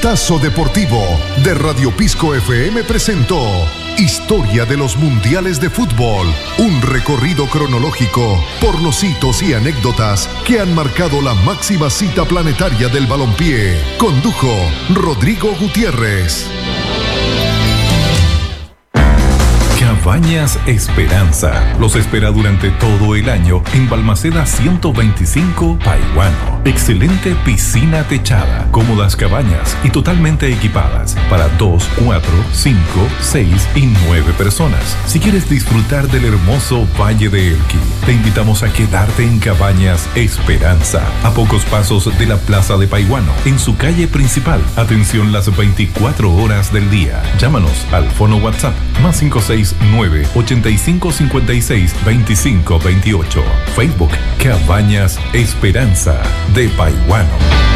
Vistazo Deportivo de Radio Pisco FM presentó Historia de los Mundiales de Fútbol, un recorrido cronológico por los hitos y anécdotas que han marcado la máxima cita planetaria del balompié. Condujo Rodrigo Gutiérrez. Cabañas Esperanza los espera durante todo el año en Balmaceda 125, Paihuano. Excelente piscina techada, cómodas cabañas y totalmente equipadas para 2, 4, 5, 6 y 9 personas. Si quieres disfrutar del hermoso Valle de Elqui, te invitamos a quedarte en Cabañas Esperanza, a pocos pasos de la Plaza de Paihuano, en su calle principal. Atención las 24 horas del día. Llámanos al fono WhatsApp más 569-8556-2528. Facebook Cabañas Esperanza de Paihuano.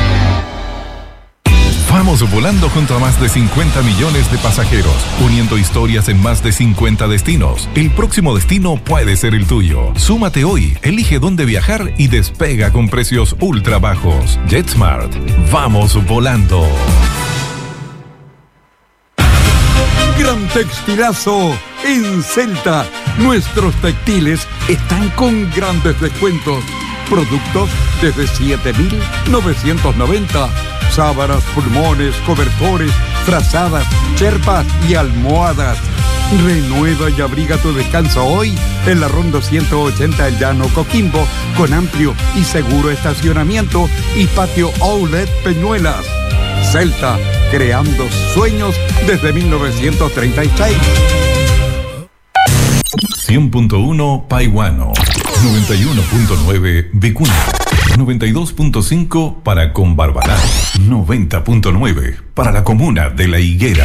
Vamos volando junto a más de 50 millones de pasajeros, uniendo historias en más de 50 destinos. El próximo destino puede ser el tuyo. Súmate hoy, elige dónde viajar y despega con precios ultra bajos. JetSmart, vamos volando. Gran textilazo en Celta. Nuestros textiles están con grandes descuentos. Productos desde 7.990. Sábanas, pulmones, cobertores, frazadas, cherpas y almohadas. Renueva y abriga tu descanso hoy en la Ronda 180 El Llano Coquimbo, con amplio y seguro estacionamiento y patio Outlet Peñuelas. Celta, creando sueños desde 1936. 100.1 Paihuano, 91.9 Vicuña, 92.5 para Combarbalá, 90.9 para la comuna de La Higuera.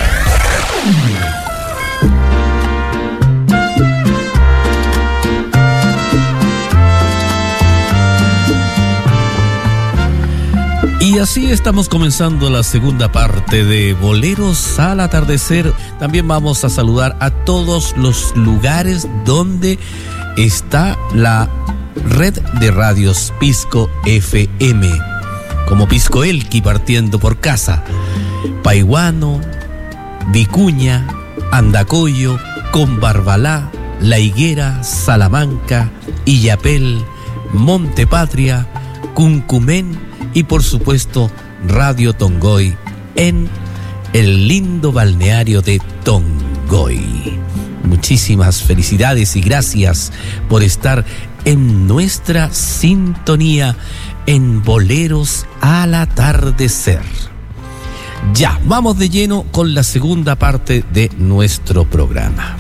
Y así estamos comenzando la segunda parte de Boleros al Atardecer. También vamos a saludar a todos los lugares donde está la red de radios Pisco FM, como Pisco Elqui partiendo por casa, Paihuano, Vicuña, Andacollo, Combarbalá, La Higuera, Salamanca, Illapel, Montepatria, Cuncumén y por supuesto Radio Tongoy en el lindo balneario de Tongoy. Muchísimas felicidades y gracias por estar en nuestra sintonía en Boleros al Atardecer. Ya, vamos de lleno con la segunda parte de nuestro programa.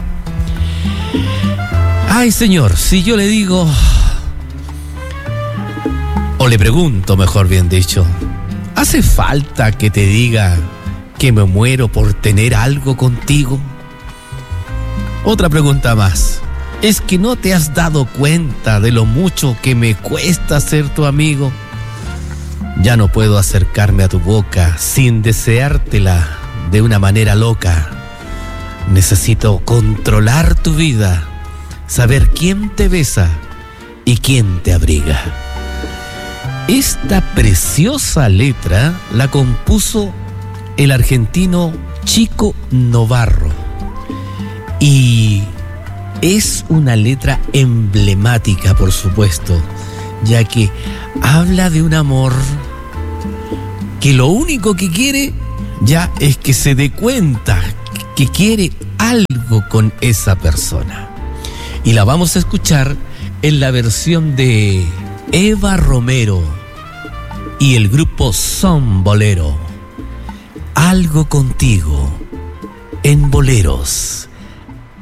Ay, señor, si yo le digo, o le pregunto, mejor bien dicho, ¿hace falta que te diga que me muero por tener algo contigo? Otra pregunta más. ¿Es que no te has dado cuenta de lo mucho que me cuesta ser tu amigo? Ya no puedo acercarme a tu boca sin deseártela de una manera loca. Necesito controlar tu vida, saber quién te besa y quién te abriga. Esta preciosa letra la compuso el argentino Chico Novarro y es una letra emblemática, por supuesto, ya que habla de un amor que lo único que quiere ya es que se dé cuenta que quiere algo con esa persona. Y la vamos a escuchar en la versión de Eva Romero y el grupo Son Bolero. Algo contigo en Boleros